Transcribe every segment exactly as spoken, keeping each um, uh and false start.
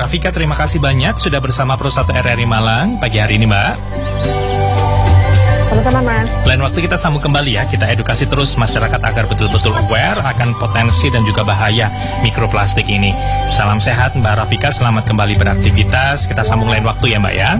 Rafika, terima kasih banyak sudah bersama Pro satu R R I Malang pagi hari ini, Mbak. Sama-sama, Mas. Lain waktu kita sambung kembali ya. Kita edukasi terus masyarakat agar betul-betul aware akan potensi dan juga bahaya mikroplastik ini. Salam sehat Mbak Rafika, selamat kembali beraktivitas. Kita sambung lain waktu ya, Mbak ya.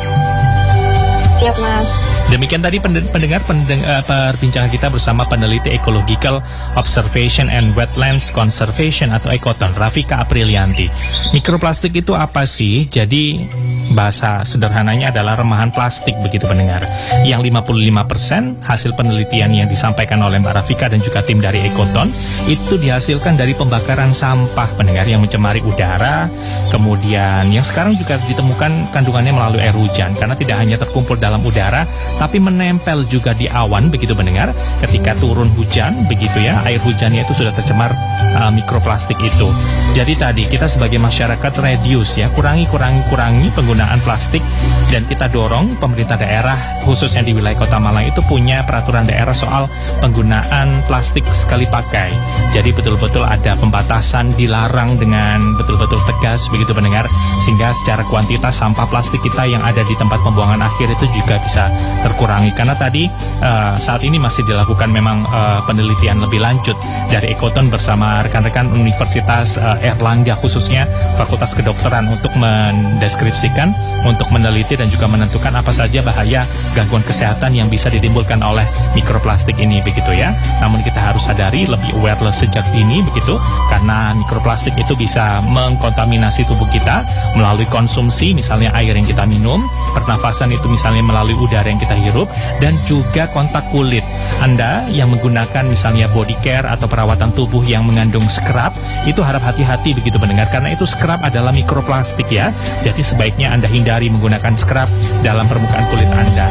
Siap, Mas. Demikian tadi pendengar pendeng, uh, perbincangan kita bersama peneliti Ecological Observation and Wetlands Conservation atau Ekoton, Rafika Aprilianti. Mikroplastik itu apa sih? Jadi bahasa sederhananya adalah remahan plastik, begitu pendengar, yang lima puluh lima persen hasil penelitian yang disampaikan oleh Mbak Rafika dan juga tim dari Ekoton itu dihasilkan dari pembakaran sampah, pendengar, yang mencemari udara. Kemudian yang sekarang juga ditemukan kandungannya melalui air hujan, karena tidak hanya terkumpul dalam udara tapi menempel juga di awan, begitu pendengar. Ketika turun hujan, begitu ya, air hujannya itu sudah tercemar uh, mikroplastik itu. Jadi tadi kita sebagai masyarakat reduce ya, kurangi kurangi kurangi penggunaan plastik, dan kita dorong pemerintah daerah khususnya di wilayah Kota Malang itu punya peraturan daerah soal penggunaan plastik sekali pakai. Jadi betul-betul ada pembatasan, dilarang dengan betul-betul tegas, begitu pendengar, sehingga secara kuantitas sampah plastik kita yang ada di tempat pembuangan akhir itu juga bisa terkurangi. Karena tadi uh, saat ini masih dilakukan memang uh, penelitian lebih lanjut dari Ekoton bersama rekan-rekan Universitas uh, Erlangga, khususnya Fakultas Kedokteran, untuk mendeskripsikan, untuk meneliti dan juga menentukan apa saja bahaya gangguan kesehatan yang bisa ditimbulkan oleh mikroplastik ini, begitu ya. Namun kita harus sadari, lebih awareness sejak dini, begitu, karena mikroplastik itu bisa mengkontaminasi tubuh kita melalui konsumsi, misalnya air yang kita minum, pernafasan itu misalnya melalui udara yang kita hirup, dan juga kontak kulit. Anda yang menggunakan misalnya body care atau perawatan tubuh yang mengandung scrub, itu harap hati-hati, begitu mendengar, karena itu scrub adalah mikroplastik ya. Jadi sebaiknya Anda hindari menggunakan scrub dalam permukaan kulit Anda.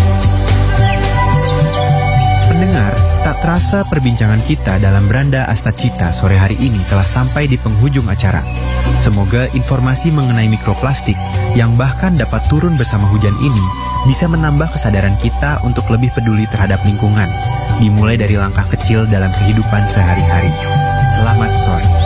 Pendengar, tak terasa perbincangan kita dalam Beranda Astacita sore hari ini telah sampai di penghujung acara. Semoga informasi mengenai mikroplastik yang bahkan dapat turun bersama hujan ini bisa menambah kesadaran kita untuk lebih peduli terhadap lingkungan, dimulai dari langkah kecil dalam kehidupan sehari-hari. Selamat sore.